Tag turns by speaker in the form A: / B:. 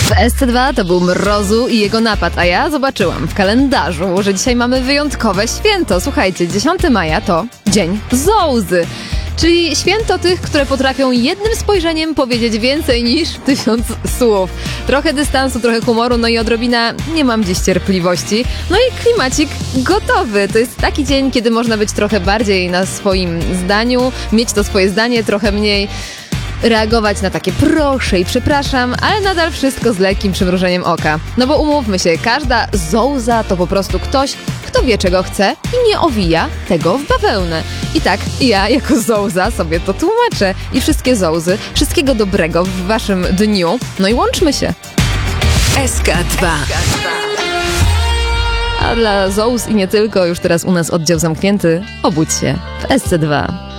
A: W SC2 to był Mrozu i jego napad, a ja zobaczyłam w kalendarzu, że dzisiaj mamy wyjątkowe święto. Słuchajcie, 10 maja to Dzień Zołzy, czyli święto tych, które potrafią jednym spojrzeniem powiedzieć więcej niż 1000 słów. Trochę dystansu, trochę humoru, no i odrobina nie mam dziś cierpliwości. No i klimacik gotowy. To jest taki dzień, kiedy można być trochę bardziej na swoim zdaniu, mieć to swoje zdanie, trochę mniej reagować na takie proszę i przepraszam, ale nadal wszystko z lekkim przymrużeniem oka. No bo umówmy się, każda zołza to po prostu ktoś, kto wie czego chce i nie owija tego w bawełnę. I tak ja jako zołza sobie to tłumaczę. I wszystkie zołzy, wszystkiego dobrego w waszym dniu. No i łączmy się.
B: SK2.
A: A dla zołz i nie tylko, już teraz u nas oddział zamknięty. Obudź się w SC2.